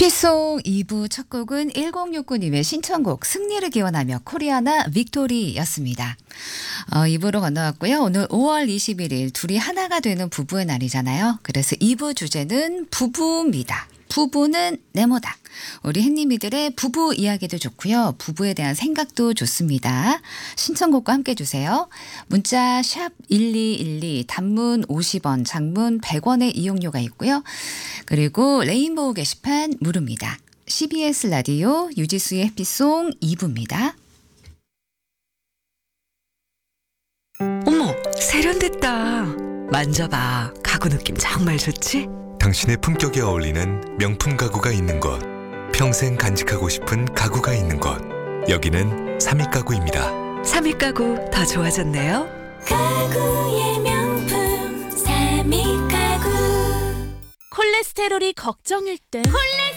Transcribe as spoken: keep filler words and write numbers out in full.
해피송 이 부 첫 곡은 천육십구 님의 신청곡 승리를 기원하며 코리아나 빅토리였습니다. 어, 이 부로 건너왔고요. 오늘 오월 이십일일 둘이 하나가 되는 부부의 날이잖아요. 그래서 이 부 주제는 부부입니다. 부부는 네모다. 우리 햇님이들의 부부 이야기도 좋고요. 부부에 대한 생각도 좋습니다. 신청곡과 함께 주세요. 문자 샵 일이일이 단문 오십 원, 장문 백 원의 이용료가 있고요. 그리고 레인보우 게시판 무료입니다. 씨비에스 라디오 유지수의 해피송 이 부입니다. 어머, 세련됐다. 만져봐. 가구 느낌 정말 좋지? 당신의 품격에 어울리는 명품 가구가 있는 곳, 평생 간직하고 싶은 가구가 있는 곳, 여기는 삼익 가구입니다. 삼익 가구 더 좋아졌네요. 가구의 명품 삼익 가구. 콜레스테롤이 걱정일 때